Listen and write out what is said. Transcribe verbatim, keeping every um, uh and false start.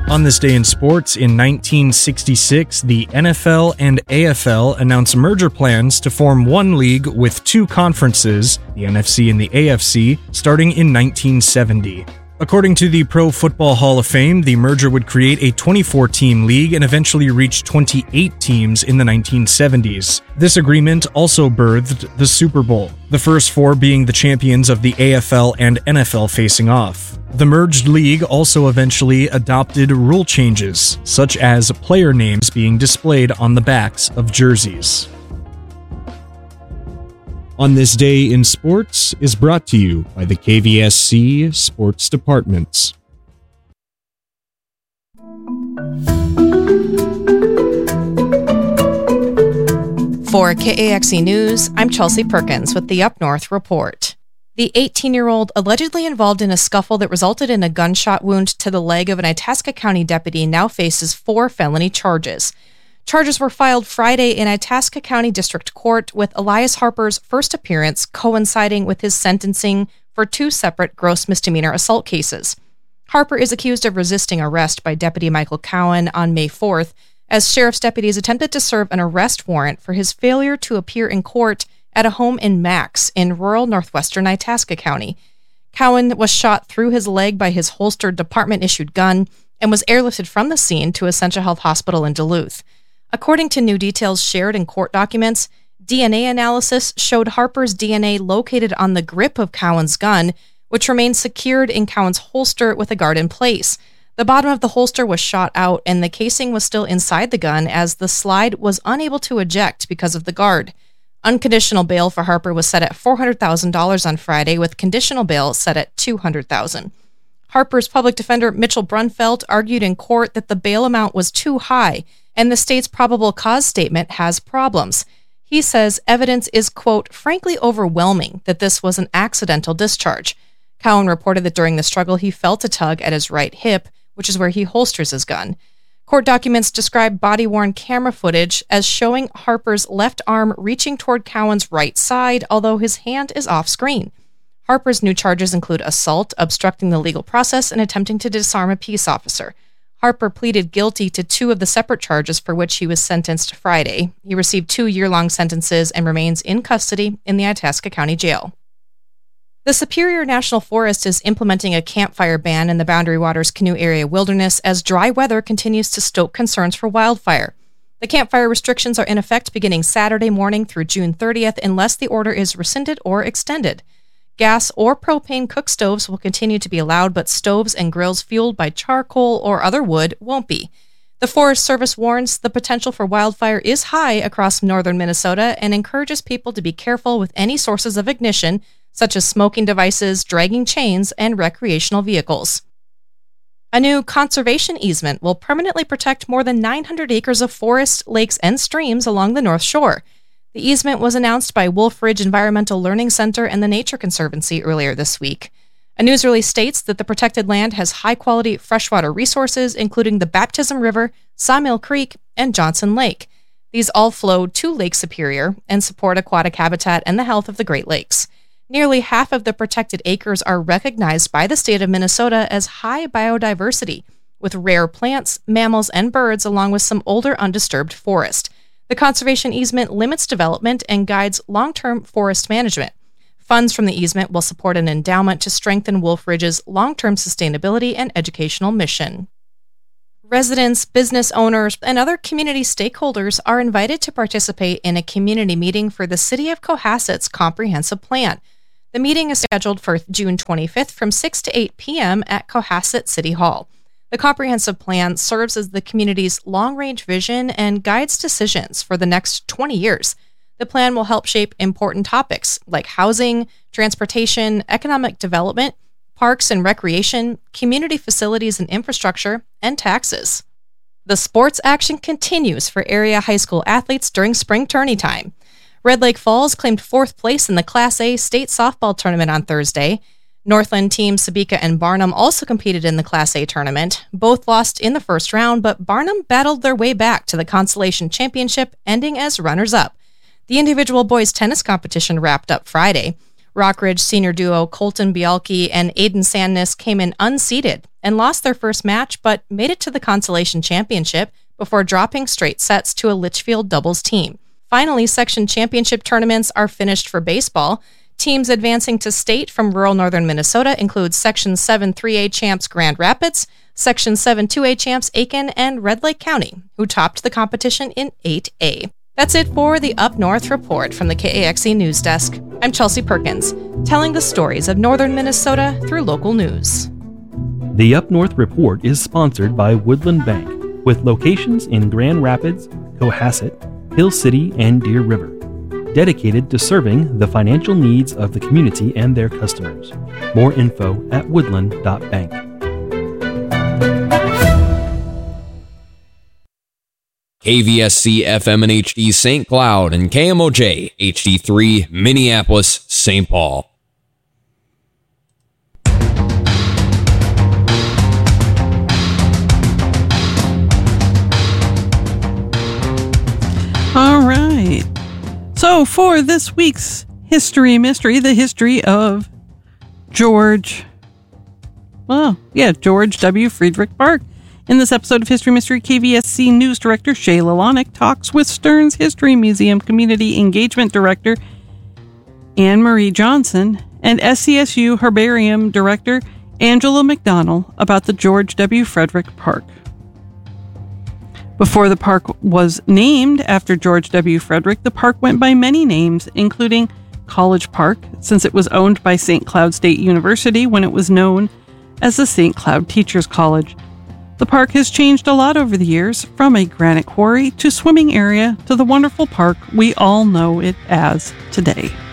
On this day in sports, in nineteen sixty-six, the N F L and A F L announced merger plans to form one league with two conferences, the N F C and the A F C, starting in nineteen seventy. According to the Pro Football Hall of Fame, the merger would create a twenty-four team league and eventually reach twenty-eight teams in the nineteen seventies. This agreement also birthed the Super Bowl, the first four being the champions of the A F L and N F L facing off. The merged league also eventually adopted rule changes, such as player names being displayed on the backs of jerseys. On This Day in Sports is brought to you by the K V S C Sports Departments. For K A X E News, I'm Chelsea Perkins with the Up North Report. The eighteen-year-old allegedly involved in a scuffle that resulted in a gunshot wound to the leg of an Itasca County deputy now faces four felony charges. Charges were filed Friday in Itasca County District Court, with Elias Harper's first appearance coinciding with his sentencing for two separate gross misdemeanor assault cases. Harper is accused of resisting arrest by Deputy Michael Cowan on May fourth, as sheriff's deputies attempted to serve an arrest warrant for his failure to appear in court at a home in Max in rural northwestern Itasca County. Cowan was shot through his leg by his holstered department-issued gun and was airlifted from the scene to Essentia Health Hospital in Duluth. According to new details shared in court documents, D N A analysis showed Harper's D N A located on the grip of Cowan's gun, which remained secured in Cowan's holster with a guard in place. The bottom of the holster was shot out, and the casing was still inside the gun as the slide was unable to eject because of the guard. Unconditional bail for Harper was set at four hundred thousand dollars on Friday, with conditional bail set at two hundred thousand dollars. Harper's public defender Mitchell Brunfelt argued in court that the bail amount was too high, and the state's probable cause statement has problems. He says evidence is, quote, frankly overwhelming that this was an accidental discharge. Cowan reported that during the struggle he felt a tug at his right hip, which is where he holsters his gun. Court documents describe body-worn camera footage as showing Harper's left arm reaching toward Cowan's right side, although his hand is off-screen. Harper's new charges include assault, obstructing the legal process, and attempting to disarm a peace officer. Harper pleaded guilty to two of the separate charges for which he was sentenced Friday. He received two year-long sentences and remains in custody in the Itasca County Jail. The Superior National Forest is implementing a campfire ban in the Boundary Waters Canoe Area Wilderness as dry weather continues to stoke concerns for wildfire. The campfire restrictions are in effect beginning Saturday morning through June thirtieth unless the order is rescinded or extended. Gas or propane cook stoves will continue to be allowed, but stoves and grills fueled by charcoal or other wood won't be. The Forest Service warns the potential for wildfire is high across northern Minnesota and encourages people to be careful with any sources of ignition, such as smoking devices, dragging chains, and recreational vehicles. A new conservation easement will permanently protect more than nine hundred acres of forest, lakes, and streams along the North Shore. The easement was announced by Wolf Ridge Environmental Learning Center and the Nature Conservancy earlier this week. A news release states that the protected land has high-quality freshwater resources, including the Baptism River, Sawmill Creek, and Johnson Lake. These all flow to Lake Superior and support aquatic habitat and the health of the Great Lakes. Nearly half of the protected acres are recognized by the state of Minnesota as high biodiversity, with rare plants, mammals, and birds, along with some older undisturbed forest. The conservation easement limits development and guides long-term forest management. Funds from the easement will support an endowment to strengthen Wolf Ridge's long-term sustainability and educational mission. Residents, business owners, and other community stakeholders are invited to participate in a community meeting for the City of Cohasset's comprehensive plan. The meeting is scheduled for June twenty-fifth from six to eight p.m. at Cohasset City Hall. The comprehensive plan serves as the community's long-range vision and guides decisions for the next twenty years. The plan will help shape important topics like housing, transportation, economic development, parks and recreation, community facilities and infrastructure, and taxes. The sports action continues for area high school athletes during spring tourney time. Red Lake Falls claimed fourth place in the Class A state softball tournament on Thursday. Northland teams Sabika and Barnum also competed in the Class A tournament. Both lost in the first round, but Barnum battled their way back to the Constellation Championship, ending as runners-up. The individual boys tennis competition wrapped up Friday. Rockridge senior duo Colton Bialke and Aiden Sandness came in unseeded and lost their first match, but made it to the Consolation Championship before dropping straight sets to a Litchfield doubles team. Finally, section championship tournaments are finished for baseball. Teams advancing to state from rural northern Minnesota include Section seven three A champs Grand Rapids, Section seven two A champs Aiken, and Red Lake County, who topped the competition in eight A. That's it for the Up North Report from the K A X E News Desk. I'm Chelsea Perkins, telling the stories of northern Minnesota through local news. The Up North Report is sponsored by Woodland Bank, with locations in Grand Rapids, Cohasset, Hill City, and Deer River, dedicated to serving the financial needs of the community and their customers. More info at woodland dot bank. K V S C F M and H D Saint Cloud and K M O J H D three Minneapolis, Saint Paul. All right. So for this week's History Mystery, the history of George, well, yeah, George W. Friedrich Park. In this episode of History Mystery, K V S C News Director Shayla Lonick talks with Stearns History Museum Community Engagement Director Anne Marie Johnson and S C S U Herbarium Director Angela McDonnell about the George W. Friedrich Park. Before the park was named after George W. Friedrich, the park went by many names, including College Park, since it was owned by Saint Cloud State University when it was known as the Saint Cloud Teachers College. The park has changed a lot over the years, from a granite quarry to swimming area to the wonderful park we all know it as today.